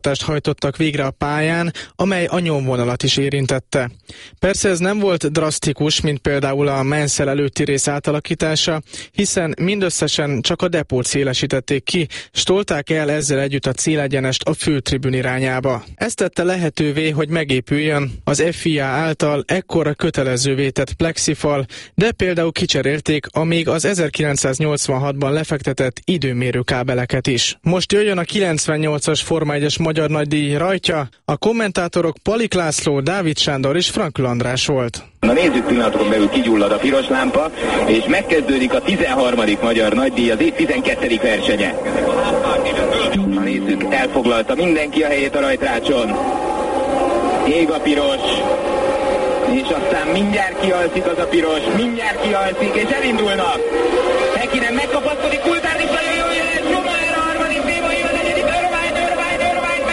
hajtottak végre a pályán, amely a nyomvonalat is érintette. Persze ez nem volt drasztikus, mint például a Mansell előtti rész átalakítása, hiszen mindösszesen csak a depót szélesítették ki, s tolták el ezzel együtt a célegyenest a főtribün irányába. Ez tette lehetővé, hogy megépüljön az FIA által ekkora kötelezővé tett plexifal, de például kicserélték a még az 1986-ban lefektetett időmérőkábeleket is. Most jöjjön a 98-as Forma 1-es magyar nagydíj rajtja, a kommentátorok Palik László, Dávid Sándor és Frankl András volt. Na nézzük, pillanatokon belül kigyullad a piros lámpa, és megkezdődik a 13. magyar nagydíj, az év 12. versenye. Na nézzük, elfoglalta mindenki a helyét a rajtrácson. Ég a piros, és aztán mindjárt kialszik az a piros, mindjárt kialszik, és elindulnak. Häkkinen megkapaszkodik, Coulthard is nagyon jól jön, Schumacher a harmadik, Démai a negyedik, Irvine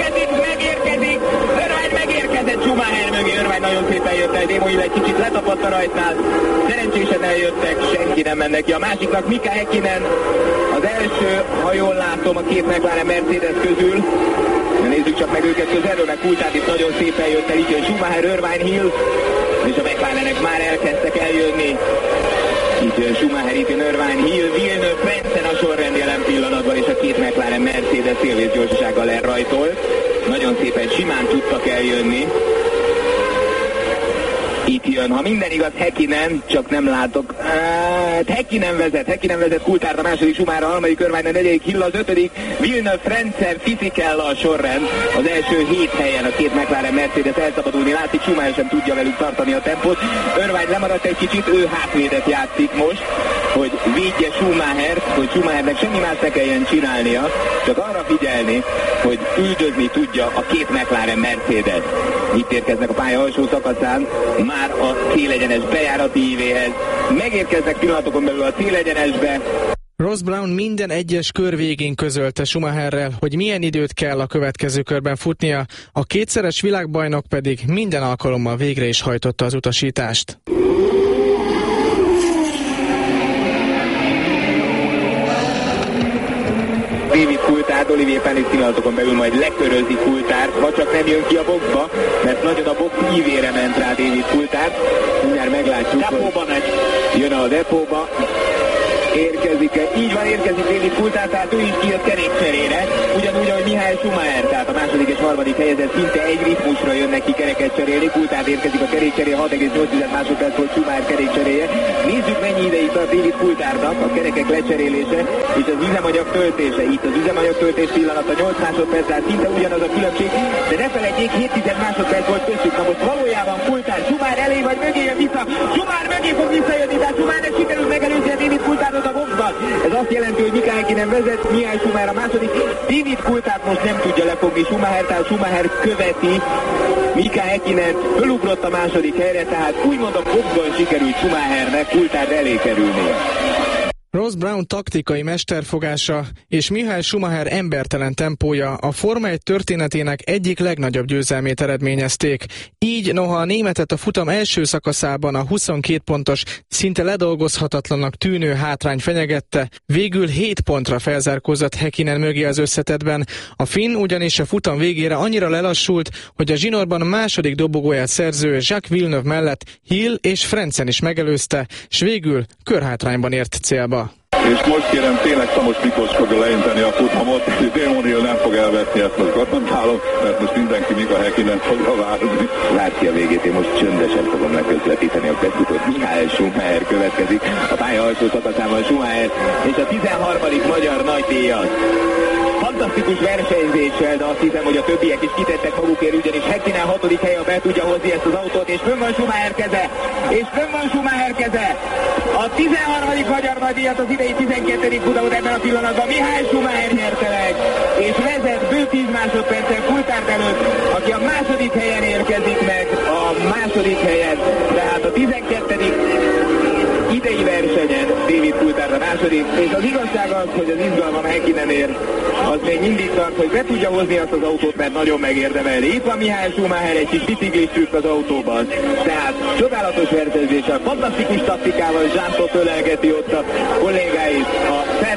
megérkezett Schumacher mögé, Irvine nagyon szépen jött el, Démai egy kicsit letapadt a rajtnál, szerencsésen eljöttek, senki nem mennek ki. A másiknak Mika Häkkinen az első, ha jól látom, a két McLaren Mercedes közül. Nézzük csak meg őket közelről, meg Coulthard itt nagyon szépen jött el, így jön Schumacher, Irvine, Hill, és a McLarenek már elkezdtek eljönni. Itt jön Schumacher, itt jön Irvine, Hill, Villeneuve, Frentzen a sorrend jelen pillanatban, és a két McLaren Mercedes szélvész gyorsasággal elrajtolt. Nagyon szépen simán tudtak eljönni. Itt jön, ha minden igaz, Häkkinen, csak nem látok. Häkkinen vezet, Coulthard a második, Schumacher a harmadik, Irvine a negyedik, Hill az ötödik, Villeneuve, Frentzen, Fisichella a sorrend. Az első 7 helyen a két McLaren Mercedes elszabadulni látszik, Schumacher sem tudja velük tartani a tempót. Irvine lemaradt egy kicsit, ő hátvédet játszik most, hogy védje Schumachert, hogy Schumachernek semmi más ne kelljen csinálnia, csak arra figyelni, hogy üldözni tudja a két McLaren Mercedes. Itt érkeznek a pálya alsó szakaszán, már a célegyenes bejárati ívéhez. Megérkeznek pillanatokon belül a célegyenesbe. Ross Brown minden egyes kör végén közölte Schumacherrel, hogy milyen időt kell a következő körben futnia, a kétszeres világbajnok pedig minden alkalommal végre is hajtotta az utasítást. David Coulthard, Olivier Panis pillanatokon belül majd lekörözi Coulthard, ha csak nem jön ki a boxba, mert nagyon a box ívére ment rá David Coulthard. Mindjárt meglátjuk, hogy jön a depóba. Érkezik David Coulthard, tehát ő is kijött kerékcserére, ugyanúgy, ahogy Michael Schumacher, tehát a második és harmadik helyezett szinte egy ritmusra jönnek ki kereket cserélni. Coulthard érkezik a kerékcserére, 6,8 másodperc volt Schumacher kerékcseréje. Nézzük, mennyi ideig tart David Coulthardnak a kerekek lecserélése és az üzemanyag töltése. Itt az üzemanyag töltés pillanata 8 másodperc, tehát szinte ugyanaz a különbség, de ne felejtjék, 7 másodperc volt köztük. Na most valójában Coulthard Schumacher elé vagy mögé jön vissza, Schumacher mögé fog visszajönni, tehát Schumachernek sikerült megelőzni a David Coulthardot a boxban. Ez azt jelenti, hogy Mika Häkkinen vezet, Michael Schumacher a második, David Coulthard most nem tudja lefogni Schumacher, tehát Schumacher követi Mika Häkkinen, fölugrott a második helyre, tehát úgymond a boxban sikerült Schumachernek Coulthard elé kerülnie. Ross Brown taktikai mesterfogása és Michael Schumacher embertelen tempója a Forma 1 történetének egyik legnagyobb győzelmét eredményezték. Így, noha a németet a futam első szakaszában a 22 pontos, szinte ledolgozhatatlannak tűnő hátrány fenyegette, végül 7 pontra felzárkózott Häkkinen mögé az összetettben. A finn ugyanis a futam végére annyira lelassult, hogy a zsinórban a második dobogóját szerző Jacques Villeneuve mellett Hill és Frentzen is megelőzte, s végül körhátrányban ért célba. És most kérem, tényleg Szamos Miklós fogja leinteni a futamot, és Damon Hill nem fog elvetni, ezt most garantálom, mert most mindenki Mika Häkkinen fogja várni. Látja a végét, én most csöndesen fogom megközvetíteni a befutót. Michael Schumacher következik, a pálya alsó szakaszában Schumacher, és a 13. magyar nagydíjat. Fantasztikus versenyzéssel, de azt hiszem, hogy a többiek is kitettek magukért, ugyanis Häkkinen 6. helyen be tudja hozni ezt az autót, és fönn van Schumacher keze, A 13. magyar nagydíjat az idei 12. futamot ebben a pillanatban Michael Schumacher nyerte meg, és vezet bő 10 másodperccel Coulthard előtt, aki a második helyen érkezik meg, tehát a 12. idei versenyen David Coulthard a második, és az igazság az, hogy az izgalmam Häkkinennél az még mindig tart, hogy be tudja hozni azt az autót, mert nagyon megérdemelni. Itt van Michael Schumacher, egy kis biciklis trükk az autóban, tehát csodálatos versenyzéssel, fantasztikus taktikával Jean Todt ölelgeti ott a kollégáit a Ferrari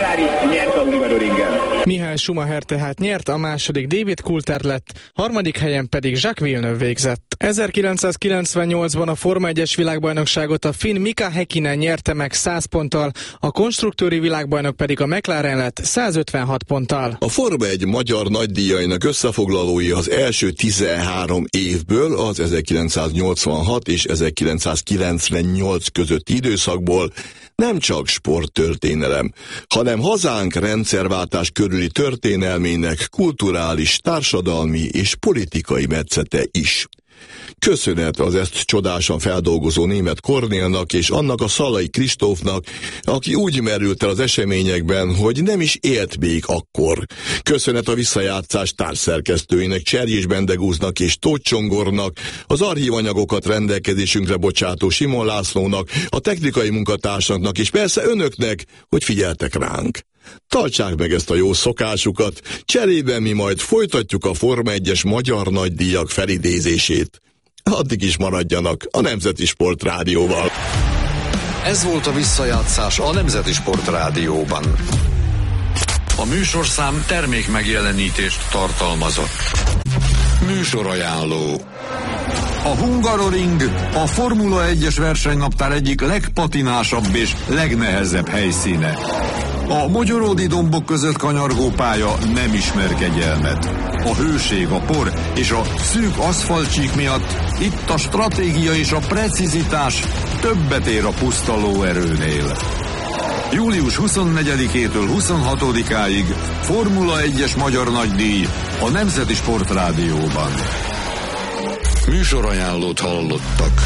Ferrari nyert a Hungaroringen. Mihály Schumacher tehát nyert, a második David Coulthard lett, harmadik helyen pedig Jacques Villeneuve végzett. 1998-ban a Forma 1-es világbajnokságot a finn Mika Häkkinen nyerte meg 100 ponttal, a konstruktőri világbajnok pedig a McLaren lett 156 ponttal. A Forma 1 magyar nagydíjainak összefoglalói az első 13 évből, az 1986 és 1998 közötti időszakból nem csak sporttörténelem, hanem hazánk rendszerváltás körüli történelmének kulturális, társadalmi és politikai metszete is. Köszönet az ezt csodásan feldolgozó Németh Kornélnak és annak a Szalai Kristófnak, aki úgy merült el az eseményekben, hogy nem is élt még akkor. Köszönet a visszajátszás társszerkesztőinek, Cserjés Bendegúznak és Tóth Csongornak, az archívanyagokat rendelkezésünkre bocsátó Simon Lászlónak, a technikai munkatársaknak és persze önöknek, hogy figyeltek ránk. Tartsák meg ezt a jó szokásukat, cserében mi majd folytatjuk a Forma 1-es magyar nagydíjak felidézését. Addig is maradjanak a Nemzeti Sport Rádióval. Ez volt a visszajátszás a Nemzeti Sport Rádióban. A műsorszám termék megjelenítést tartalmazott. Műsorajánló. A Hungaroring a Formula 1-es versenynaptár egyik legpatinásabb és legnehezebb helyszíne. A mogyoródi dombok között kanyargó pálya nem ismer kegyelmet. A hőség, a por és a szűk aszfaltcsík miatt itt a stratégia és a precizitás többet ér a puszta lóerőnél. Július 24-től 26-áig Formula 1-es magyar nagydíj a Nemzeti Sport Rádióban. Műsorajánlót hallottak.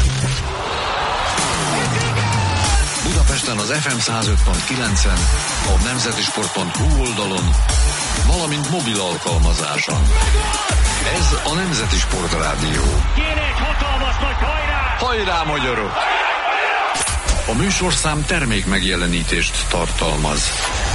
Budapesten az FM 105.9-en, a nemzetisport.hu oldalon, valamint mobil alkalmazáson. Ez a Nemzeti Sport Rádió. Kéne egy hatalmas nagy hajrá! Hajrá, magyarok! A műsorszám termék megjelenítést tartalmaz.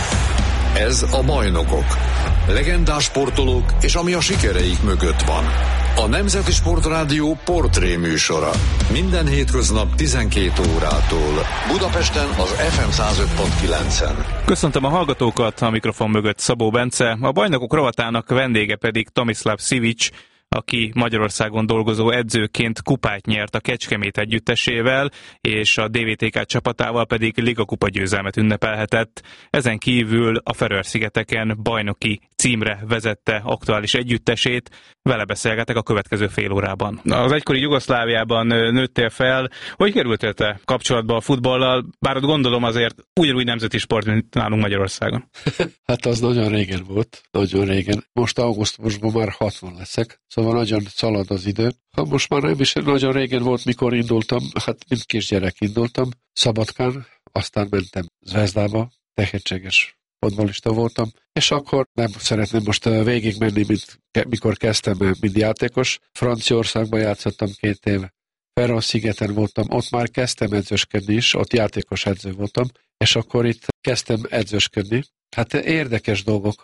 Ez a Bajnokok. Legendás sportolók és ami a sikereik mögött van. A Nemzeti Sport Rádió portré műsora. Minden hétköznap 12 órától. Budapesten az FM 105.9-en. Köszöntöm a hallgatókat, a mikrofon mögött Szabó Bence, a Bajnokok rovatának vendége pedig Tomislav Sivic, aki Magyarországon dolgozó edzőként kupát nyert a Kecskemét együttesével, és a DVTK csapatával pedig ligakupa győzelmet ünnepelhetett. Ezen kívül a Feröer-szigeteken bajnoki címre vezette aktuális együttesét. Vele beszélgetek a következő fél órában. Az egykori Jugoszláviában nőttél fel. Hogy kerültél te kapcsolatba a futballal? Bár ott gondolom azért ugyanúgy nemzeti sport, mint nálunk Magyarországon. Hát az nagyon régen volt, nagyon régen. Most augusztusban már 60 leszek. Szóval nagyon szalad az idő. Most már nem is nagyon régen volt, mikor indultam, hát mint kisgyerek indultam Szabadkán, aztán mentem Zvezdába, tehetséges fotballista voltam, és akkor nem szeretném most végig menni, mikor kezdtem, mint játékos. Franciaországban játszottam 2 éve. Feröer-szigeten voltam, ott már kezdtem edzősködni is, ott játékos edző voltam, és akkor itt kezdtem edzősködni. Hát érdekes dolgok.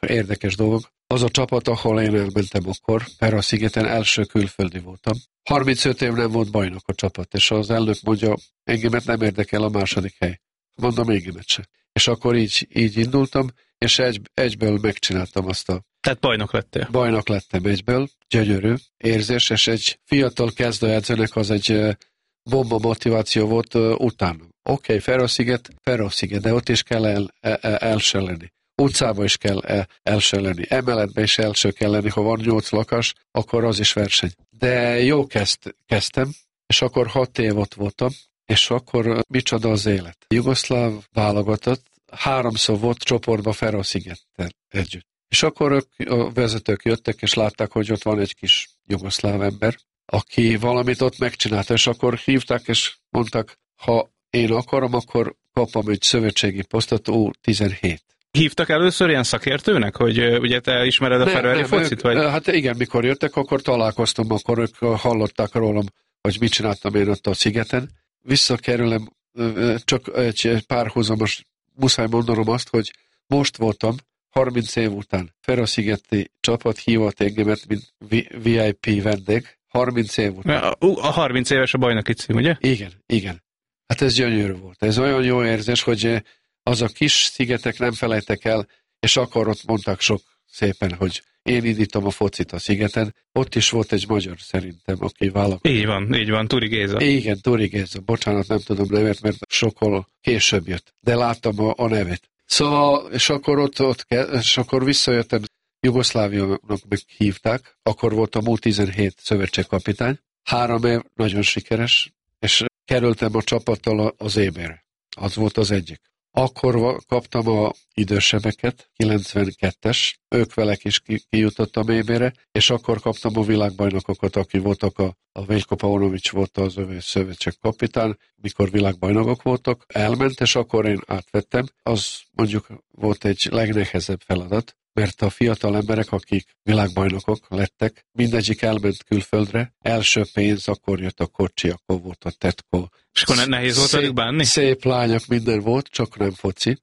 Az a csapat, ahol én elmentem akkor, Feröer-szigeten első külföldi voltam. 35 év nem volt bajnok a csapat, és az elnök mondja, engemet nem érdekel a második hely. Mondom, engemet se. És akkor így indultam, és egyből megcsináltam azt a... Tehát bajnok lettél? Bajnok lettem egyből, gyönyörű érzés, és egy fiatal kezdőedzőnek az egy bomba motiváció volt utána. Oké, Feröer-sziget, de ott is kell első lenni. Utcában is kell első lenni. Emeletben is első kell lenni, ha van 8 lakás, akkor az is verseny. De jó kezdtem, és akkor 6 év ott voltam, és akkor micsoda az élet. Jugoszláv válogatott, 3-szor volt csoportba Feröer-szigettel együtt. És akkor a vezetők jöttek, és látták, hogy ott van egy kis jugoszláv ember, aki valamit ott megcsinálta, és akkor hívták, és mondták, ha én akarom, akkor kapom egy szövetségi posztot, 17. Hívtak először ilyen szakértőnek, hogy ugye te ismered a feröeri focit? Vagy? Hát igen, mikor jöttek, akkor találkoztam, akkor ők hallották rólam, hogy mit csináltam én ott a szigeten. Visszakerülem, csak egy párhuzamos, muszáj mondanom azt, hogy most voltam, 30 év után Feröer-szigeti csapat hívott engemet, mint VIP vendég, 30 év után. A 30 éves a bajnoki cím, ugye? Igen. Hát ez gyönyörű volt. Ez olyan jó érzés, hogy Az a kis szigetek nem felejtek el, és akkor ott mondták sok szépen, hogy én indítom a focit a szigeten. Ott is volt egy magyar szerintem, aki válogatott. Így van, Turi Géza. Igen, Turi Géza. Bocsánat, nem tudom nevet, mert sokkal később jött. De láttam a nevét. Szóval, és akkor és akkor visszajöttem, Jugoszláviának meghívták, akkor volt a MU-17 szövetségkapitány. 3 év nagyon sikeres, és kerültem a csapattal az EB-re. Az volt az egyik. Akkor kaptam a idősebbeket, 92-es, ők velek is kijutottam EB-re, és akkor kaptam a világbajnokokat, aki voltak a Veljko Paunović volt az szövetség kapitán, mikor világbajnokok voltak, elment, és akkor én átvettem. Az mondjuk volt egy legnehezebb feladat, mert a fiatal emberek, akik világbajnokok lettek, mindegyik elment külföldre, első pénz, akkor jött a kocsi, akkor volt a tetkó. És akkor nehéz volt velük bánni? Szép lányok, minden volt, csak nem foci.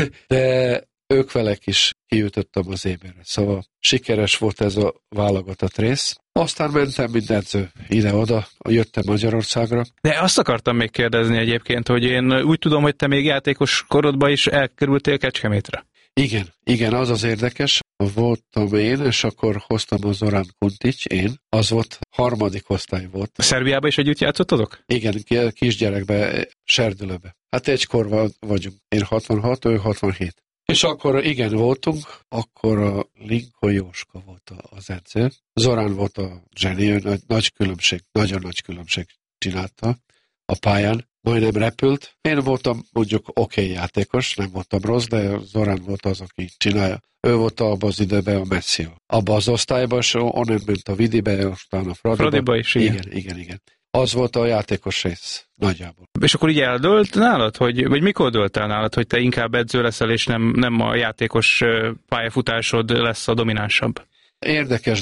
De ők velek is kijutottam az EB-re. Szóval sikeres volt ez a válogatott rész. Aztán mentem, mint edző, ide-oda, jöttem Magyarországra. De azt akartam még kérdezni egyébként, hogy én úgy tudom, hogy te még játékos korodban is elkerültél Kecskemétre. Igen, az érdekes. Voltam én, és akkor hoztam a Zoran Kuntić, az volt 3. osztály volt. A Szerbiában is együtt játszottatok? Igen, kisgyerekbe, serdülőbe. Hát egykor vagyunk. Én 66, ő 67. És akkor igen, voltunk, akkor a Linko Jóska volt az edző. Zoran volt a zseni, nagy különbség, nagyon nagy különbség csinálta a pályán. Majdnem repült. Én voltam mondjuk oké játékos, nem voltam rossz, de Zoran volt az, aki csinálja. Ő volt abban az időben a Messi. Abban az osztályban, és onnan ment a Vidibe, aztán a Fradiba is, igen. Az volt a játékos rész, nagyjából. És akkor így eldőlt nálad, vagy mikor dőlt el nálad, hogy te inkább edző leszel, és nem a játékos pályafutásod lesz a dominánsabb? Érdekes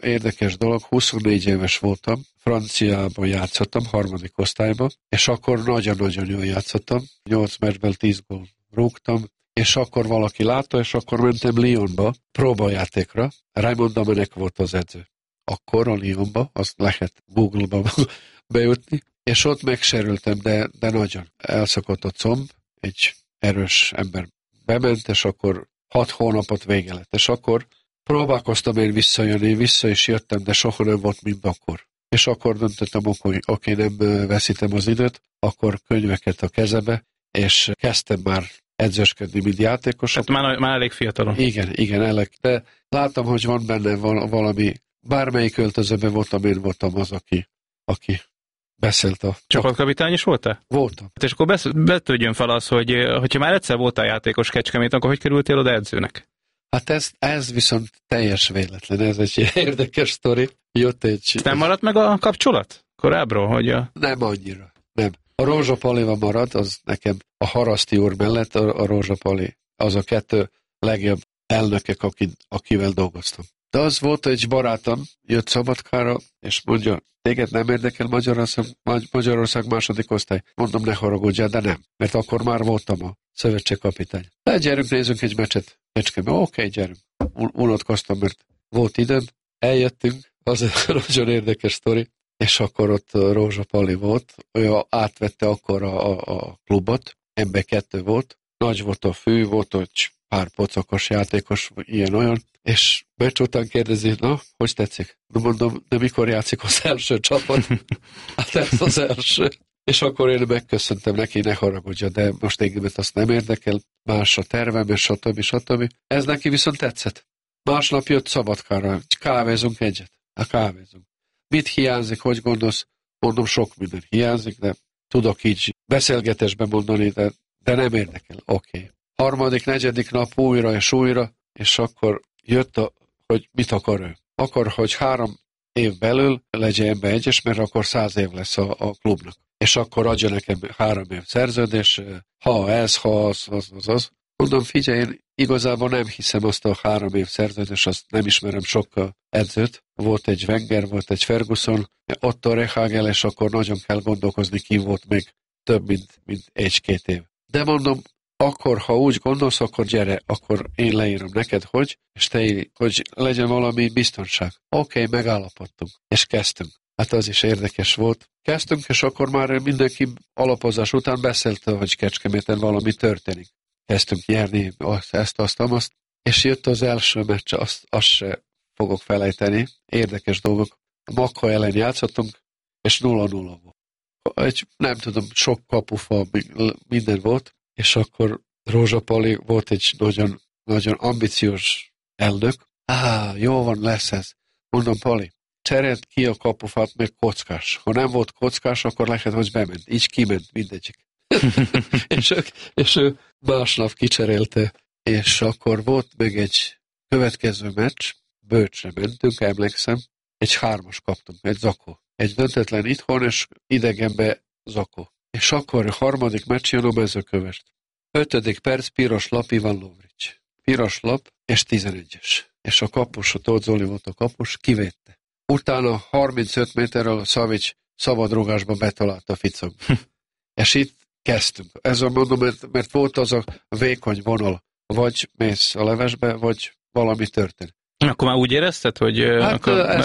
dolog, 24 éves voltam, Franciában játszottam, 3. osztályban, és akkor nagyon-nagyon jól játszottam, 8 meccsből 10 gól rúgtam, és akkor valaki látta, és akkor mentem Lyonba, próbajátékra, Raymond Domenech volt az edző. Akkor a Lyonba, azt lehet Google-ba bejutni, és ott megsérültem, de nagyon. Elszakadt a comb, egy erős ember bement, és akkor 6 hónapot vége lett, és akkor próbálkoztam én visszajönni, vissza is jöttem, de soha nem volt, mint akkor. És akkor döntöttem, hogy oké, nem veszítem az időt, akkor könyveket a kezebe, és kezdtem már edzősködni, mint játékos. Tehát már elég fiatalon. Igen, elég. De láttam, hogy van benne valami, bármelyik öltözőben voltam, én voltam az, aki beszélt a... Csapatkapitány is voltál? Voltam. És akkor betődjön fel az, hogyha már egyszer voltál játékos Kecskemét, akkor hogy kerültél oda edzőnek? Hát ez viszont teljes véletlen, ez egy érdekes sztori. Jött egy... Nem maradt meg a kapcsolat korábbról? Nem annyira, nem. A Rózsa Palival marad, az nekem a Haraszti úr mellett a Rózsa Pali, az a 2 legjobb elnökek, akivel dolgoztam. De az volt egy barátom, jött Szabadkára, és mondja, téged nem érdekel Magyarország 2. osztály? Mondom, ne haragudjál, de nem, mert akkor már voltam a szövetségkapitány. De gyerünk, nézzünk egy meccset. Kecskemét, oké, gyerünk. Unatkoztam, mert volt időm, eljöttünk, az egy nagyon érdekes sztori, és akkor ott Rózsa Pali volt, ő átvette akkor a klubot, MB2 volt, nagy volt a fű, volt egy pár pocakos játékos, ilyen-olyan, és meccs után kérdezi, na, hogy tetszik? Mondom, de mikor játszik az első csapat? Hát ez az első. És akkor én megköszöntem neki, ne haragudja, de most engemet azt nem érdekel, más a tervem, és stb. Ez neki viszont tetszett. Másnap jött Szabadkára, kávézunk egyet. Kávézunk. Mit hiányzik, hogy gondolsz? Mondom, sok minden hiányzik, de tudok így beszélgetésben mondani, de nem érdekel. Oké. 3., 4. nap újra, és akkor jött, hogy mit akar ő. Akar, hogy 3 év belül legyen MB1-es, mert akkor 100 év lesz a klubnak. És akkor adja nekem 3 év szerződés, ha ez, ha az. Mondom, figyelj, én igazából nem hiszem azt a 3 év szerződés, azt nem ismerem sok edzőt. Volt egy Wenger, volt egy Ferguson, Otto Rehhagel, és akkor nagyon kell gondolkozni, ki volt még több, mint 1-2 év. De mondom, akkor, ha úgy gondolsz, akkor gyere, akkor én leírom neked, és te, hogy legyen valami biztonság. Oké, megállapodtunk, és kezdtünk. Hát az is érdekes volt. Kezdtünk, és akkor már mindenki alapozás után beszélt, hogy Kecskeméten valami történik. kezdtünk nyerni azt, és jött az első meccs, azt se fogok felejteni, érdekes dolgok. A Makha ellen játszottunk, és 0-0 volt. Nem tudom, sok kapufa, minden volt, és akkor Rózsa Pali volt egy nagyon, nagyon ambiciós elnök. Jó van, lesz ez. Mondom, Pali, cseréld ki a kapufát, még kockás. Ha nem volt kockás, akkor lehet, hogy bement. Így kiment mindegyik. és ő másnap kicserélte. És akkor volt még egy következő meccs, Bölcsre mentünk, emlékszem, egy 3-as kaptunk, egy Zakó. Egy döntetlen itthon, és idegenbe Zakó. És akkor a harmadik meccs jön a Mezőkövesd. 5. perc, piros lap, Ivan Lovrics. Piros lap, és 11-es. És a kapus, a Tóth Zoli volt a kapus, kivédte. Utána 35 méterrel a Szavics szabadrugásba betalált a ficogba. És itt kezdtünk. Ez a mondom, mert volt az a vékony vonal. Vagy mész a levesbe, vagy valami történik. Akkor már úgy érezted, hogy... Hát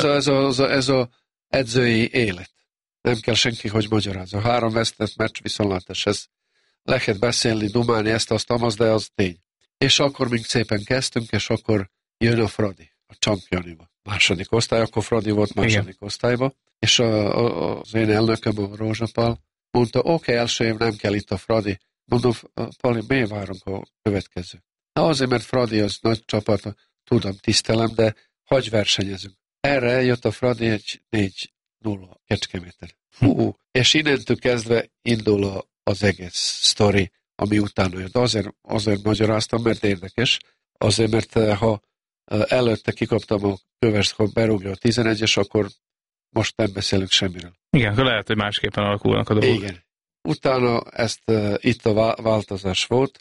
ez a edzői élet. Nem kell senki, hogy magyarázza. 3 vesztett meccs viszontlátás. Ez lehet beszélni, dumálni ezt, de az tény. És akkor még szépen kezdtünk, és akkor jön a Fradi, a Championiba. Második osztály, akkor Fradi volt második osztályba. És az én elnököm, a Rózsa Pál, mondta, oké, első év nem kell itt a Fradi. Mondom, Pali, miért várunk a következő? Azért, mert Fradi az nagy csapat, tudom, tisztelem, de hagyj versenyezünk. Erre jött a Fradi egy 4-0 Kecskeméten. És innentől kezdve indul az egész sztori, ami utána jött. Azért magyaráztam, mert érdekes. Azért, mert ha előtte kikaptam a Kövest, ha berúgja a 11-es, akkor most nem beszélünk semmiről. Igen, lehet, hogy másképpen alakulnak a dolgok. Igen. Utána itt a változás volt,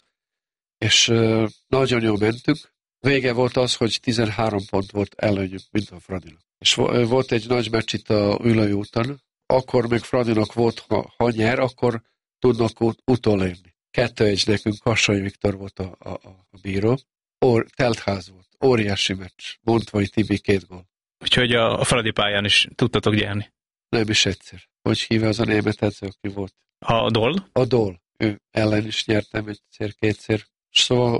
és nagyon jól mentünk. Vége volt az, hogy 13 pont volt előnyünk, mint a Fradinak. És volt egy nagy meccs itt a Ülői úton, akkor még Fradinak volt, ha nyer, akkor tudnak utolérni. 2-1 nekünk, Kassai Viktor volt a bíró. Teltház volt, óriási meccs, Montvai Tibi 2 gól. Úgyhogy a Fradi pályán is tudtatok gyerni. Nem is egyszer. Hogy hívja az a német edző, aki volt? A Dol? A Dol. Ő ellen is nyertem egyszer-kétszer. Szóval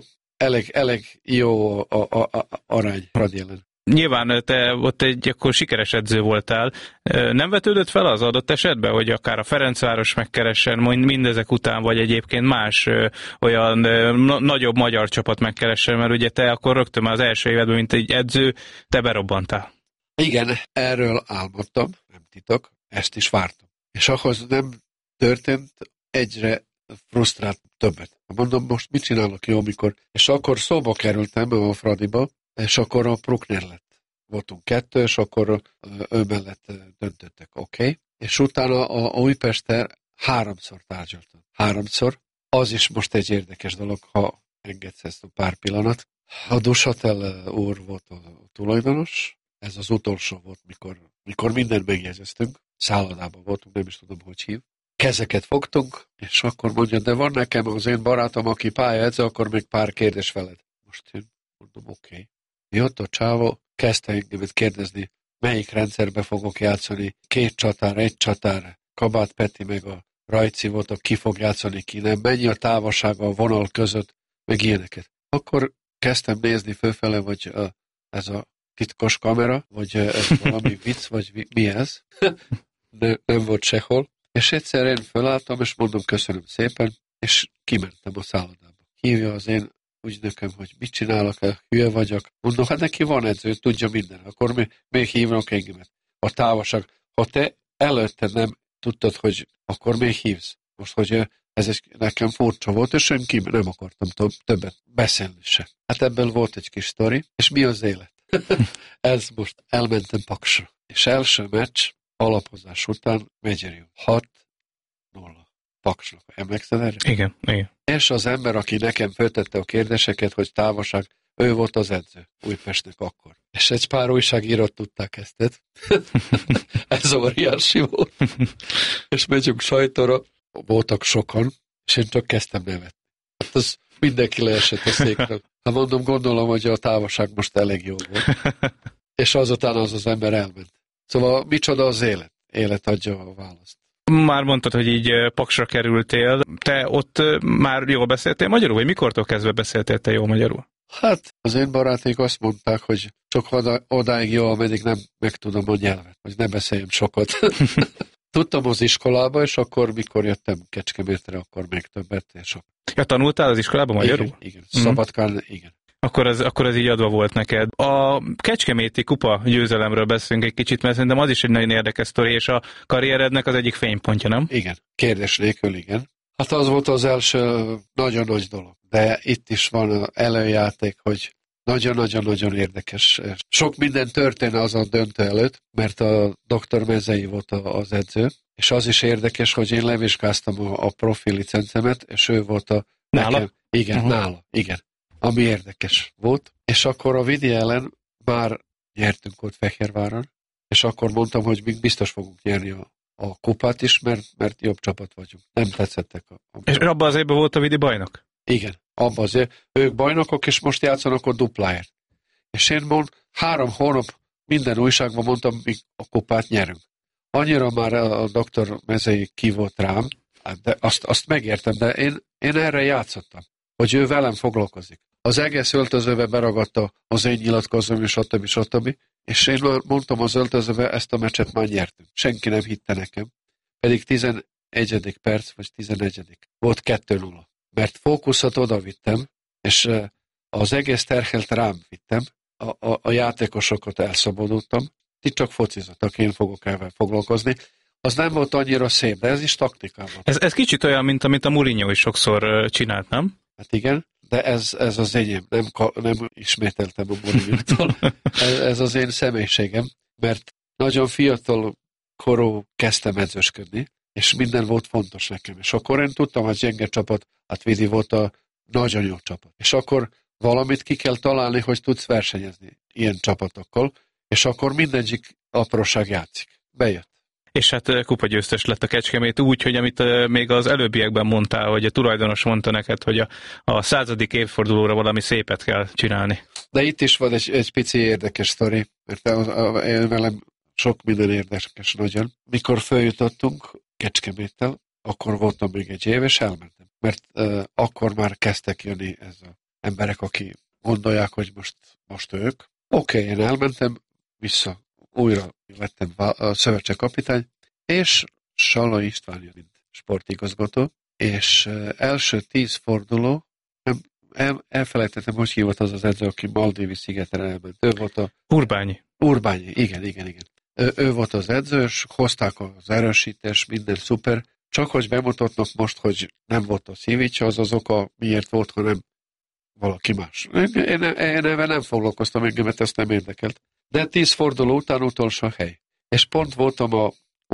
elég jó a arány Fradi ellen. Nyilván te ott akkor sikeres edző voltál. Nem vetődött fel az adott esetben, hogy akár a Ferencváros megkeressen, mindezek után, vagy egyébként más olyan nagyobb magyar csapat megkeressen, mert ugye te akkor rögtön már az első évedben, mint egy edző, te berobbantál. Igen, erről álmodtam, nem titok, ezt is vártam. És ahhoz nem történt, egyre frusztrált többet. Mondom, most mit csinálok jó, amikor... És akkor szóba kerültem a Fradiba, és akkor a Bruckner lett. Voltunk 2, és akkor ő mellett döntöttek, oké. És utána a Újpesttel 3-szor tárgyaltam. 3-szor. Az is most egy érdekes dolog, ha engedsz ezt a pár pillanat. A Dusatel úr volt a tulajdonos. Ez az utolsó volt, mikor mindent megjegyeztünk. Szállodában voltunk, nem is tudom, hogy hív. Kezeket fogtunk, és akkor mondja, de van nekem az én barátom, aki pályaedző, akkor még pár kérdés veled. Most én mondom, oké. Jött a csávó, kezdte engemet kérdezni, melyik rendszerbe fogok játszani, 2 csatár, 1 csatár, Kabát Peti meg a Rajci voltak, ki fog játszani, ki nem, mennyi a távolsága a vonal között, meg ilyeneket. Akkor kezdtem nézni fölfele, vagy ez a titkos kamera, vagy ez valami vicc, vagy mi ez. Nem volt sehol. És egyszer én fölálltam, és mondom, köszönöm szépen, és kimentem a szállodába. Hívja az én ügynököm, hogy mit csinálok, hülye vagyok. Mondom, hát neki van edző, tudja minden. Akkor még hívnak engemet. A távolság. Ha te előtte nem tudtad, hogy akkor még hívsz. Most, hogy ez nekem furcsa volt, és én nem akartam többet beszélni se. Hát ebből volt egy kis sztori, és mi az élet? Ez most elmentem Paksra. És első meccs, alapozás után Megyeri 6-0 Paksnak. Emlékszel erre? Igen. És az ember, aki nekem föltette a kérdéseket, hogy távolság, ő volt az edző Újpestnek akkor. És egy pár újságírót tudták ezt. Ez óriási volt. És megyünk sajtóra, voltak sokan, és én csak kezdtem nevetni. Hát az mindenki leesett a székről. Hát mondom, gondolom, hogy a távolság most elég jó volt. És azután az ember elment. Szóval micsoda az élet? Élet adja a választ. Már mondtad, hogy így Paksra kerültél. Te ott már jól beszéltél magyarul, vagy mikortól kezdve beszéltél te jól magyarul? Hát az én barátaik azt mondták, hogy csak odáig jó, ameddig nem megtudom a nyelvet, hogy ne beszéljem sokat. Tudtam az iskolába, és akkor, mikor jöttem Kecskemétre, akkor még többet. És Ja, tanultál az iskolában magyarul? Igen. Szabadkán, igen. Akkor ez így adva volt neked. A kecskeméti kupa győzelemről beszélünk egy kicsit, mert szerintem az is egy nagyon érdekes sztori, és a karrierednek az egyik fénypontja, nem? Igen, kérdés nélkül, igen. Hát az volt az első nagyon nagy dolog. De itt is van előjáték, hogy nagyon-nagyon-nagyon érdekes. Sok minden történt az a döntő előtt, mert a Dr. Mezei volt az edző, és az is érdekes, hogy én levizsgáztam a profi licencemet, és ő volt a... Nála? Nekem, igen, nála, igen. Ami érdekes volt. És akkor a Vidi ellen már nyertünk ott Fehérváron, és akkor mondtam, hogy még biztos fogunk nyerni a kupát is, mert jobb csapat vagyunk. Nem tetszettek. És abban az évben volt a Vidi bajnok? Igen, abban azért. Ők bajnokok, és most játszanak a dupláért. És én 3 hónap minden újságban mondtam, míg a kupát nyerünk. Annyira már a Dr. Mezei ki volt rám, de azt megértem, de én erre játszottam, hogy ő velem foglalkozik. Az egész öltözőbe beragadta az én nyilatkozom, és stb. És én már mondtam az öltözőbe, ezt a meccset már nyertünk. Senki nem hitte nekem. Pedig 11. perc, vagy 11. Volt 2-0. Mert fókuszot oda vittem, és az egész terhelt rám vittem, a játékosokat elszabadultam, itt csak focizottak, én fogok ezzel foglalkozni. Az nem volt annyira szép, de ez is taktikában. Ez kicsit olyan, mint amit a Mourinho is sokszor csinált, nem? Hát igen, de ez az enyém, nem ismételtem a Mourinho-tól. Ez az én személyiségem, mert nagyon fiatal korú kezdtem edzősködni, és minden volt fontos nekem. És akkor én tudtam, hogy gyenge csapat, hát Vidi volt a nagyon jó csapat. És akkor valamit ki kell találni, hogy tudsz versenyezni ilyen csapatokkal, és akkor mindegyik apróság játszik. Bejött. És hát kupagyőztes lett a Kecskemét úgy, hogy amit még az előbbiekben mondtál, hogy a tulajdonos mondta neked, hogy a 100. évfordulóra valami szépet kell csinálni. De itt is van egy pici érdekes sztori, mert velem sok minden érdekes nagyon. Mikor följutottunk Kecskeméttel, akkor voltam még egy év, és elmentem. Mert akkor már kezdtek jönni ez az emberek, akik gondolják, hogy most ők. Oké, én elmentem, vissza újra lettem a szövetségkapitány, és Salla István jön, mint sportigazgató, és első 10 forduló, elfelejtettem, hogy hívott az edző, aki Maldívi szigetre elment. Ő volt a... Urbányi, igen. Ő volt az edző, és hozták az erősítés, minden szuper, csak hogy bemutatnak most, hogy nem volt a Szivics, az oka, miért volt, hanem valaki más. Én ebben nem foglalkoztam, engemet ezt nem érdekelt. De 10 forduló után utolsó hely. És pont voltam a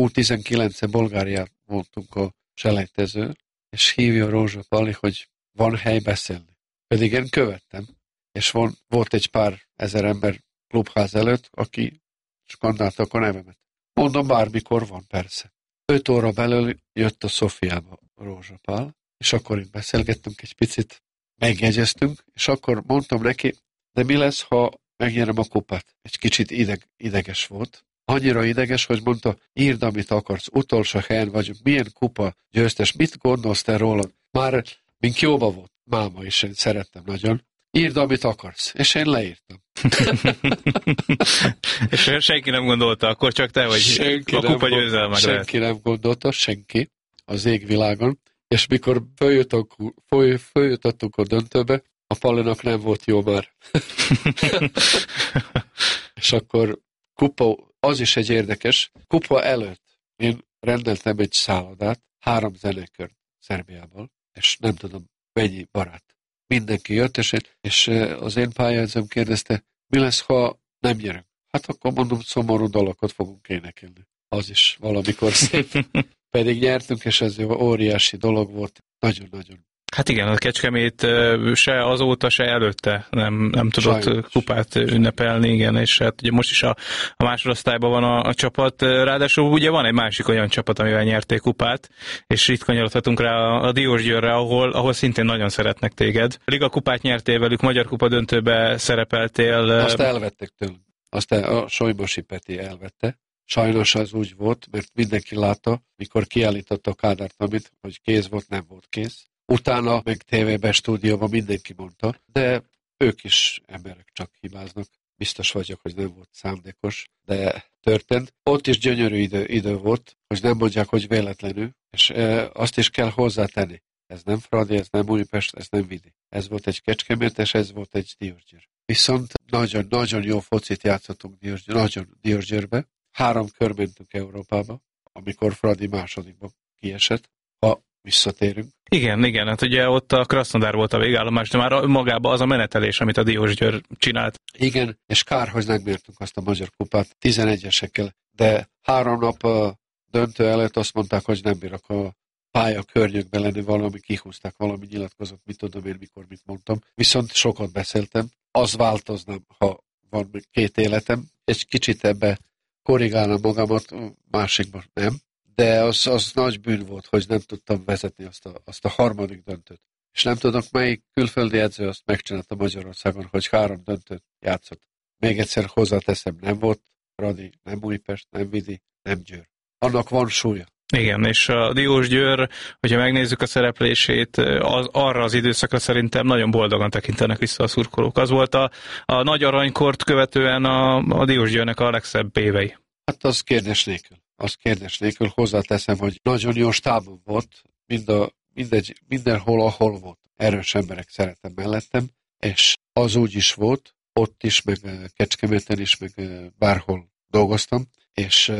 U19-en Bulgáriában voltunk a selejtező, és hívja Rózsa Pali, hogy van hely beszélni. Pedig én követtem, és volt egy pár ezer ember klubház előtt, aki skandáltak a nevemet. Mondom, bármikor van, persze. 5 óra belül jött a Szofiába Rózsa Pál, és akkor itt beszélgettünk egy picit, megjegyeztünk, és akkor mondtam neki, de mi lesz, ha megnyerem a kupát? Egy kicsit ideges volt. Annyira ideges, hogy mondta, írd, amit akarsz, utolsó helyen vagyunk, milyen kupa győztes, mit gondolsz te róla? Már mink jóba volt, máma is, én szerettem nagyon. Írd, amit akarsz. És én leírtam. És senki nem gondolta, akkor csak te, hogy senki a kupa győzelme lehet. Senki nem gondolta, senki az égvilágon. És mikor följutottunk a döntőbe, a Palinak nem volt jó már. És akkor kupa, az is egy érdekes, kupa előtt én rendeltem egy szállodát, 3 zenekört Szerbiából, és nem tudom mennyi barát. Mindenki jött, és az én pályaedzőm kérdezte, mi lesz, ha nem nyerünk? Hát akkor mondom, szomorú dalokat fogunk énekelni. Az is valamikor szép. Pedig nyertünk, és ez óriási dolog volt. Nagyon-nagyon. Hát igen, a Kecskemét se azóta, se előtte nem tudott sajnos kupát ünnepelni, igen, és hát ugye most is a másodosztályban van a csapat, ráadásul ugye van egy másik olyan csapat, amivel nyerték kupát, és itt kanyarodhatunk rá a Diósgyőrre, ahol szintén nagyon szeretnek téged. Liga kupát nyertél velük, Magyar Kupa döntőbe szerepeltél. Azt elvettek tőlem. Azt a Solymosi Peti elvette, Sajnos az úgy volt, mert mindenki látta, mikor kiállította a Kádár Tamit, hogy kéz volt, nem volt kész. Utána meg tévében, stúdióban mindenki mondta, de ők is emberek, csak hibáznak. Biztos vagyok, hogy nem volt szándékos, de történt. Ott is gyönyörű idő volt, hogy nem mondják, hogy véletlenül, és azt is kell hozzátenni. Ez nem Fradi, ez nem Újpest, ez nem Vidi. Ez volt egy Kecskemét, és ez volt egy Diósgyőr. Viszont nagyon jó focit játszottunk Diósgyőrbe. 3 kör mentünk Európába, amikor Fradi másodikban kiesett. Ha visszatérünk. Igen, hát ugye ott a Krasnodar volt a végállomás, de már magában az a menetelés, amit a Diósgyőr csinált. Igen, és kár, hogy megmértünk azt a Magyar Kupát 11-esekkel, de 3 nap döntő előtt azt mondták, hogy nem bírok a pálya környékben lenni, valami kihúzták, valami nyilatkozat, mit tudom én, mikor mit mondtam. Viszont sokat beszéltem, az változnám, ha van még 2 életem, egy kicsit ebbe korrigálnám magamat, másikban nem. De az nagy bűn volt, hogy nem tudtam vezetni azt a harmadik döntőt. És nem tudok, melyik külföldi edző azt megcsinálta Magyarországon, hogy 3 döntőt játszott. Még egyszer hozzáteszem, nem volt Fradi, nem Újpest, nem Vidi, nem Győr. Annak van súlya. Igen, és a Diósgyőr, hogyha megnézzük a szereplését, arra az időszakra szerintem nagyon boldogan tekintenek vissza a szurkolók. Az volt a nagy aranykort követően a Diósgyőrnek a legszebb évei. Hát az kérdés nélkül hozzáteszem, hogy nagyon jó stábom volt, mindenhol, ahol volt. Erős emberek szeretem mellettem, és az úgy is volt, ott is, meg Kecskeméten is, meg bárhol dolgoztam, és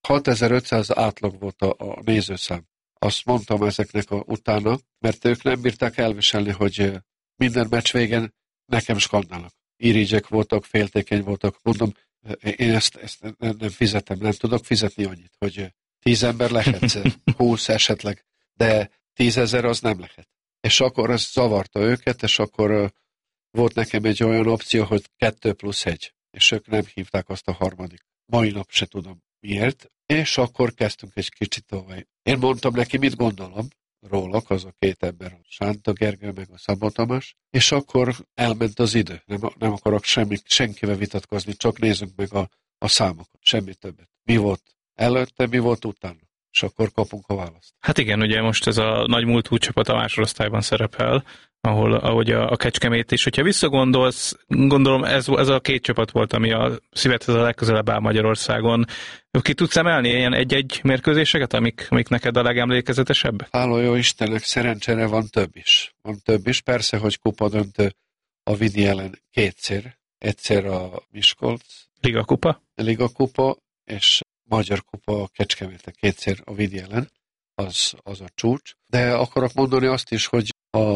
6500 átlag volt a nézőszám. Azt mondtam ezeknek utána, mert ők nem bírták elviselni, hogy minden meccs végén nekem skandálnak. Irigyek voltak, féltékeny voltak, mondom, én ezt nem fizetem, nem tudok fizetni annyit, hogy 10 ember lehet, 20 esetleg, de 10 000 az nem lehet. És akkor ez zavarta őket, és akkor volt nekem egy olyan opció, hogy 2+1, és ők nem hívták azt a harmadik. Mai nap se tudom miért, és akkor kezdtünk egy kicsit tovább. Én mondtam neki, mit gondolom rólak, az a 2 ember, a Sánta Gergely meg a Szabó Tamás, és akkor elment az idő. Nem akarok senkivel vitatkozni, csak nézzünk meg a számokat, semmi többet. Mi volt előtte, mi volt utána, és akkor kapunk a választ. Hát igen, ugye most ez a nagy múltú csapat a másodosztályban szerepel, ahogy a Kecskemét is. Hogyha visszagondolsz, gondolom ez a 2 csapat volt, ami a szívedhez a legközelebb áll Magyarországon. Ki tudsz emelni ilyen 1-1 mérkőzéseket, amik neked a legemlékezetesebb? Háló jó Istennek, szerencsére van több is. Persze, hogy kupa döntő a Vidi ellen 2-szer. Egyszer a Miskolc. Liga kupa, és Magyar kupa a Kecskeméten 2-szer a Vidi ellen. Az a csúcs. De akarok mondani azt is, hogy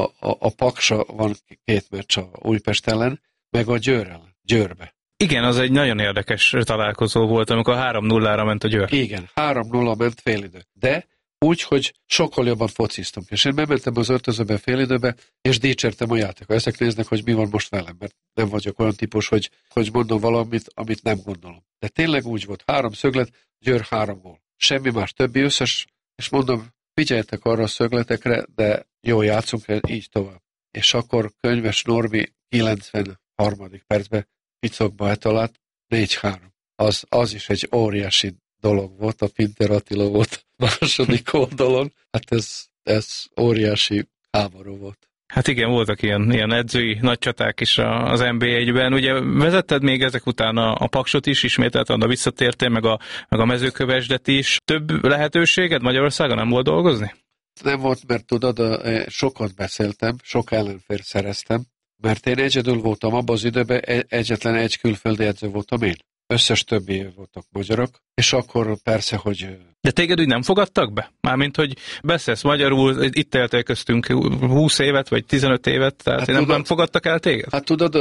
a Paksa van 2 meccs a Újpest ellen, meg a Győr ellen, Győrbe. Igen, az egy nagyon érdekes találkozó volt, amikor 3-0-ra ment a Győr. Igen, 3-0 ment félidő. De úgy, hogy sokkal jobban fociztunk. És én bementem az öltözőbe félidőbe, és dicsértem a játékot. Ezek néznek, hogy mi van most velem, mert nem vagyok olyan típus, hogy mondom valamit, amit nem gondolom. De tényleg úgy volt, 3 szöglet, Győr 3 gól. Semmi más, többi összes, és mondom, figyeljetek arra a szögletekre, de jól játszunk, így tovább. És akkor Könyves Norbi 93. percben picokba etalált 4-3. Az is egy óriási dolog volt, a Pinter Attila volt második oldalon. Hát ez óriási háború volt. Hát igen, voltak ilyen edzői nagy csaták is az NB1-ben. Ugye vezetted még ezek után a Paksot is, ismételten oda visszatértél, meg a Mezőkövesdet is. Több lehetőséged Magyarországon nem volt dolgozni? Nem volt, mert tudod, sokat beszéltem, sok ellenfér szereztem, mert én egyedül voltam abban az időben, egyetlen egy külföldi edző voltam én. Összes többi voltak magyarok, és akkor persze, hogy... De téged úgy nem fogadtak be? Mármint, hogy beszélsz magyarul, itt éltél köztünk 20 évet, vagy 15 évet, tehát hát tudod, nem fogadtak el téged? Hát tudod,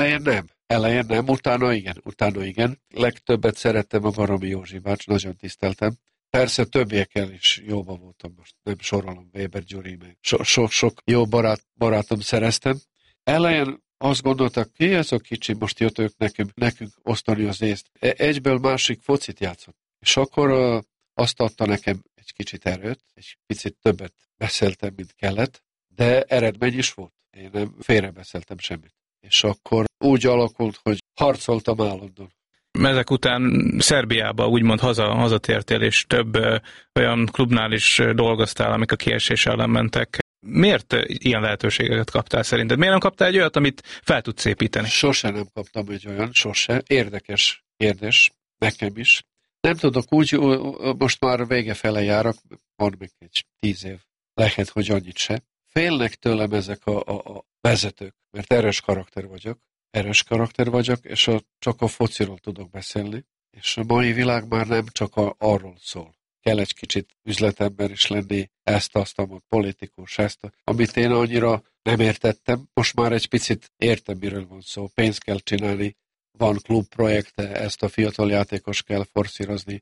elején nem, utána igen. Legtöbbet szerettem a Baromi Józsi bács, nagyon tiszteltem. Persze többiekkel is jóban voltam, most nem sorolom, Weber Gyuri, meg sok jó barátom szereztem. Elején azt gondoltak, ki ez a kicsi, most jött ők nekünk osztani az észt. Egyből másik focit játszott. És akkor azt adta nekem egy kicsit erőt, egy picit többet beszéltem, mint kellett, de eredmény is volt. Én nem félrebeszéltem semmit. És akkor úgy alakult, hogy harcoltam állandóan. Ezek után Szerbiába úgymond hazatértél, és több olyan klubnál is dolgoztál, amik a kiesés ellen mentek. Miért ilyen lehetőségeket kaptál szerinted? Miért nem kaptál egy olyat, amit fel tudsz építeni? Sose nem kaptam egy olyan, sose. Érdekes kérdés, nekem is. Nem tudok úgy, most már vége fele járok, van még egy 10 év, lehet, hogy annyit se. Félnek tőlem ezek a vezetők, mert erős karakter vagyok, és csak a fociról tudok beszélni, és a mai világ már nem csak arról szól. Kell egy kicsit üzletember is lenni, azt, politikus, amit én annyira nem értettem. Most már egy picit értem, miről van szó. Pénzt kell csinálni, van klubprojekte, ezt a fiatal játékos kell forszírozni,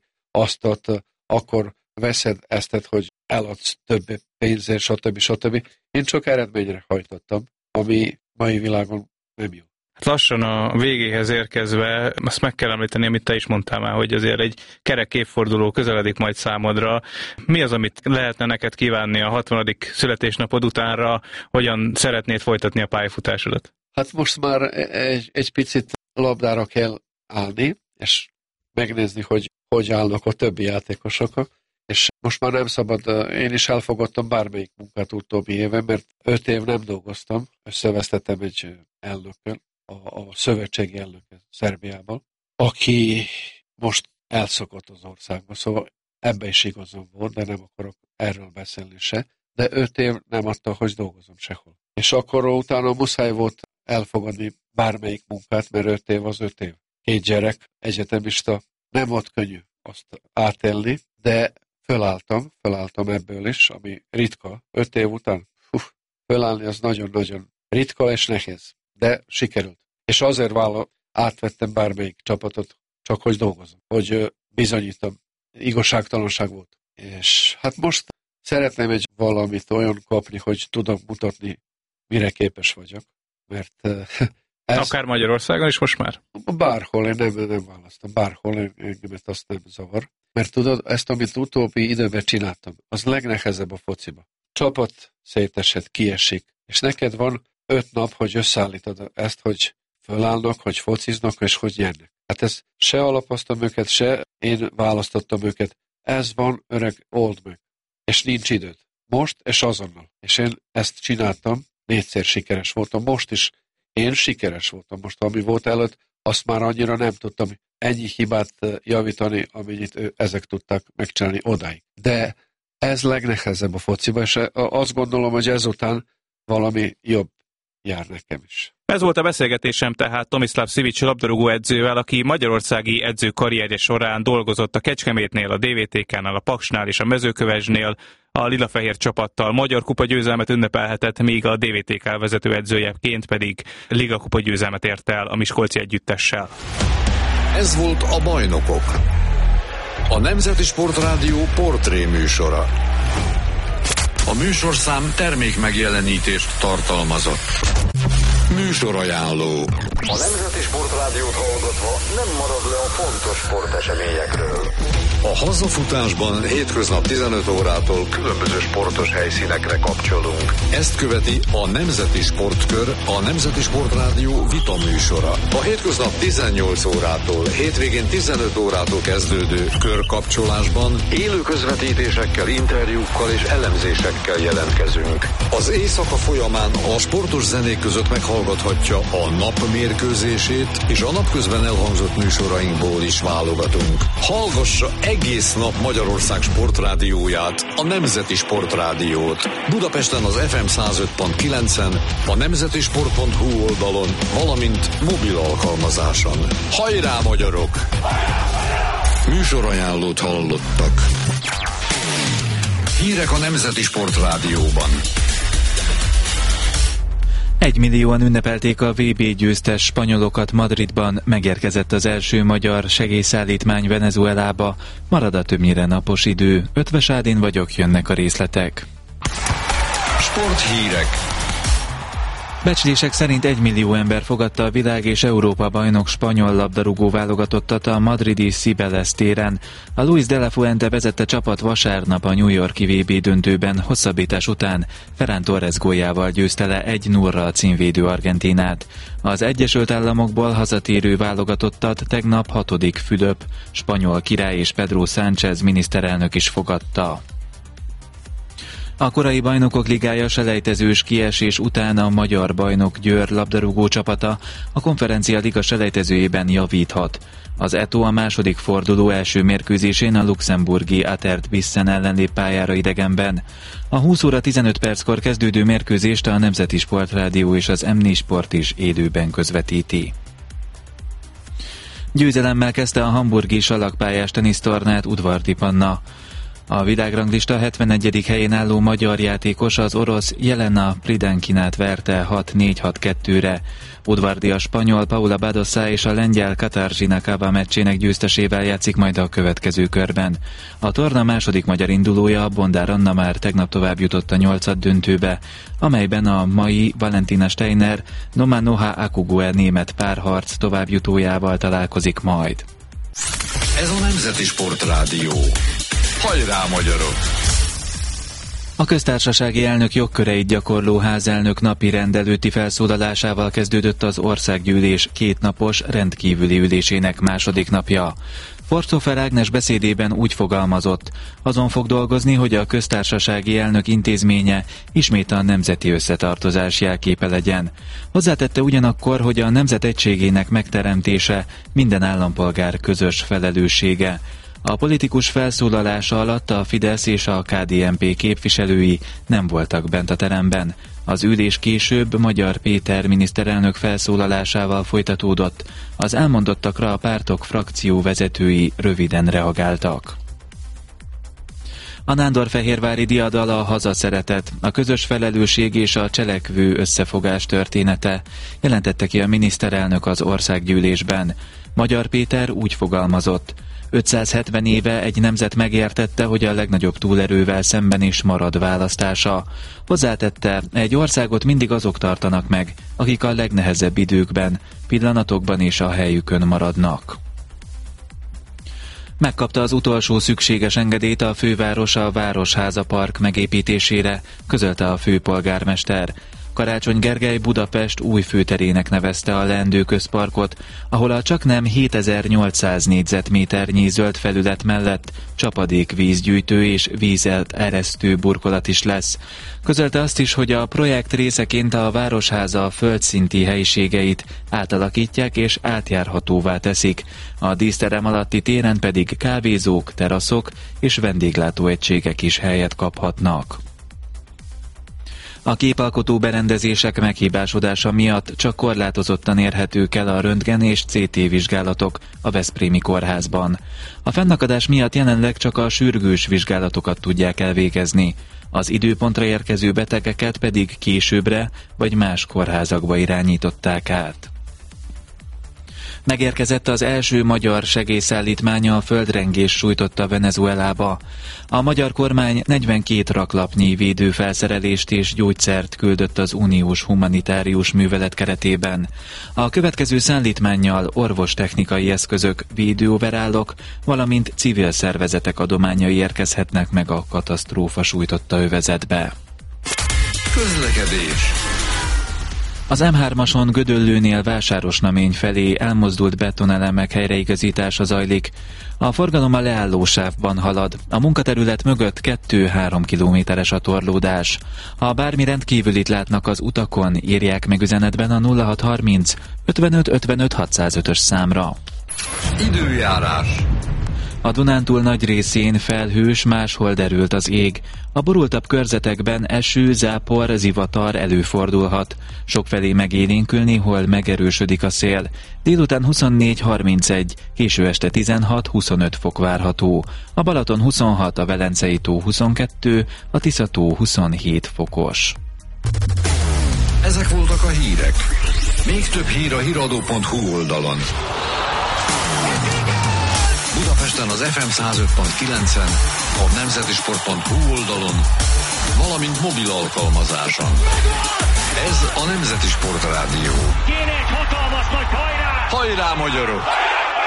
akkor veszed ezt, hogy eladsz több pénzért, stb. Én csak eredményre hajtottam, ami mai világon nem jó. Lassan a végéhez érkezve, azt meg kell említeni, amit te is mondtál már, hogy azért egy kerek évforduló közeledik majd számodra. Mi az, amit lehetne neked kívánni a 60. születésnapod utánra, hogyan szeretnéd folytatni a pályafutásodat? Hát most már egy picit labdára kell állni, és megnézni, hogy állnak a többi játékosok. És most már nem szabad, én is elfogadtam bármelyik munkát utóbbi éven, mert 5 év nem dolgoztam, összevesztettem egy elnökkel, a szövetségi elnöke Szerbiában, aki most elszokott az országba, szóval ebbe is igazam volt, de nem akarok erről beszélni se, de 5 év nem adta, hogy dolgozom sehol. És akkor utána muszáj volt elfogadni bármelyik munkát, mert 5 év az 5 év. 2 gyerek, egyetemista, nem volt könnyű azt átélni, de fölálltam ebből is, ami ritka. 5 év után fölállni az nagyon-nagyon ritka és nehéz, de sikerült. És azért átvettem bármelyik csapatot, csak hogy dolgozom, hogy bizonyítom. Igazságtalanság volt. És hát most szeretném valamit olyan kapni, hogy tudom mutatni, mire képes vagyok. Mert akár Magyarországon is most már? Bárhol, én nem választom. Bárhol, engemet azt nem zavar. Mert tudod, ezt, amit utóbbi időben csináltam, az legnehezebb a fociba. Csapat szétesett, kiesik, és neked van 5 nap, hogy összeállítod ezt, hogy fölállnak, hogy fociznak, és hogy nyernek. Hát ez se alapoztam őket, se én választottam őket. Ez van, öreg, old meg. És nincs időd. Most és azonnal. És én ezt csináltam, 4-szer sikeres voltam. Most is én sikeres voltam. Most, ami volt előtt, azt már annyira nem tudtam ennyi hibát javítani, amennyit ezek tudtak megcsinálni odáig. De ez legnehezebb a fociba, és azt gondolom, hogy ezután valami jobb jár nekem is. Ez volt a beszélgetésem tehát Tomislav Sivic labdarúgó edzővel, aki magyarországi edző karrierje során dolgozott a Kecskemétnél, a DVTK-nál, a Paksnál és a Mezőkövesdnél, a lilafehér csapattal magyar kupa győzelmet ünnepelhetett, míg a DVTK vezető edzőjeként pedig ligakupa győzelmet ért el a miskolci együttessel. Ez volt a Bajnokok, a Nemzeti Sportrádió portré műsora. A műsorszám termékmegjelenítést tartalmazott. Műsorajánló. A Nemzeti Sportrádiót hallgatva nem marad le a fontos sporteseményekről. A hazafutásban hétköznap 15 órától különböző sportos helyszínekre kapcsolunk. Ezt követi a Nemzeti Sportkör, a Nemzeti Sportrádió vita műsora. A hétköznap 18 órától, hétvégén 15 órától kezdődő körkapcsolásban élő közvetítésekkel, interjúkkal és elemzésekkel jelentkezünk. Az éjszaka folyamán a sportos zenék között meghallgathatja a nap mérkőzését, és a napközben elhangzott műsorainkból is válogatunk. Hallgassa egész nap Magyarország sportrádióját, a Nemzeti Sportrádiót. Budapesten az FM 105.9-en, a nemzetisport.hu oldalon, valamint mobil alkalmazáson. Hajrá, magyarok! Műsorajánlót hallottak. Hírek a Nemzeti Sportrádióban. 1 millióan ünnepelték a VB győztes spanyolokat Madridban, megérkezett az első magyar segélyszállítmány Venezuelába, marad a többnyire napos idő. Ötvös Ádin vagyok, jönnek a részletek. Sporthírek. Becslések szerint 1 millió ember fogadta a világ és Európa bajnok spanyol labdarúgó válogatottat a madridi Cibeles téren. A Luis de la Fuente vezette csapat vasárnap a New York-i VB döntőben hosszabbítás után Ferran Torres góljával győzte le 1-0-ra a címvédő Argentinát. Az Egyesült Államokból hazatérő válogatottat tegnap 6. Fülöp, spanyol király és Pedro Sánchez miniszterelnök is fogadta. A korai Bajnokok Ligája selejtezős kiesés után a magyar bajnok Győr labdarúgó csapata a Konferencia Liga selejtezőjében javíthat. Az Eto a második forduló első mérkőzésén a luxemburgi Atert Bissen ellen lép pályára idegenben. A 20 óra 15 perckor kezdődő mérkőzést a Nemzeti Sportrádió és az M4 Sport is élőben közvetíti. Győzelemmel kezdte a hamburgi salakpályás tenisztornát Udvardi Panna. A világranglista 71. helyén álló magyar játékos az orosz Jelena Pridenkinát verte 6-4-6-2-re. Udvardi a spanyol Paula Badosa és a lengyel Katarzyna Kaba meccsének győztesével játszik majd a következő körben. A torna második magyar indulója, Bondár Anna már tegnap tovább jutott a 8. döntőbe, amelyben a mai Valentina Steiner Nomanoha Akugue német párharc továbbjutójával találkozik majd. Ez a Nemzeti Sportrádió. Hajrá, magyarok! A köztársasági elnök jogköreit gyakorló házelnök napi rendelőtti felszólalásával kezdődött az országgyűlés kétnapos rendkívüli ülésének második napja. Forszófer Ágnes beszédében úgy fogalmazott, azon fog dolgozni, hogy a köztársasági elnök intézménye ismét a nemzeti összetartozás jelképe legyen. Hozzátette ugyanakkor, hogy a nemzet egységének megteremtése minden állampolgár közös felelőssége. A politikus felszólalása alatt a Fidesz és a KDNP képviselői nem voltak bent a teremben. Az ülés később Magyar Péter miniszterelnök felszólalásával folytatódott. Az elmondottakra a pártok frakcióvezetői röviden reagáltak. A nándorfehérvári diadal a hazaszeretet, a közös felelősség és a cselekvő összefogás története, jelentette ki a miniszterelnök az országgyűlésben. Magyar Péter úgy fogalmazott: 570 éve egy nemzet megértette, hogy a legnagyobb túlerővel szemben is marad választása. Hozzátette, egy országot mindig azok tartanak meg, akik a legnehezebb időkben, pillanatokban is a helyükön maradnak. Megkapta az utolsó szükséges engedélyt a főváros a Városháza Park megépítésére, közölte a főpolgármester. Karácsony Gergely Budapest új főterének nevezte a leendő közparkot, ahol a csaknem 7800 négyzetméternyi zöld felület mellett csapadékvízgyűjtő és vízeresztő burkolat is lesz. Közölte azt is, hogy a projekt részeként a Városháza földszinti helyiségeit átalakítják és átjárhatóvá teszik. A díszterem alatti téren pedig kávézók, teraszok és vendéglátóegységek is helyet kaphatnak. A képalkotó berendezések meghibásodása miatt csak korlátozottan érhetők el a röntgen és CT vizsgálatok a Veszprémi kórházban. A fennakadás miatt jelenleg csak a sürgős vizsgálatokat tudják elvégezni. Az időpontra érkező betegeket pedig későbbre vagy más kórházakba irányították át. Megérkezett az első magyar segélyszállítmánya a földrengés sújtotta Venezuelába. A magyar kormány 42 raklapnyi védőfelszerelést és gyógyszert küldött az uniós humanitárius művelet keretében. A következő szállítmánnyal orvostechnikai eszközök, védőoverallok, valamint civil szervezetek adományai érkezhetnek meg a katasztrófa sújtotta övezetbe. Közlekedés. Az M3-ason Gödöllőnél Vásárosnamény felé elmozdult betonelemek helyreigazítása zajlik. A forgalom a leállósávban halad. A munkaterület mögött 2-3 kilométeres a torlódás. Ha bármi rendkívülit látnak az utakon, írják meg üzenetben a 0630 55 55 605-ös számra. Időjárás. A Dunántúl nagy részén felhős, máshol derült az ég. A borultabb körzetekben eső, zápor, zivatar előfordulhat. Sokfelé megélénkül, hol megerősödik a szél. Délután 24-31, késő este 16-25 fok várható. A Balaton 26, a Velencei tó 22, a Tisza-tó 27 fokos. Ezek voltak a hírek. Még több hír a hiradó.hu oldalon. Budapesten az FM 105.9-en, a nemzetisport.hu oldalon, valamint mobil alkalmazáson. Ez a Nemzeti Sportrádió. Kéne egy hatalmas nagy hajrá! Hajrá, magyarok!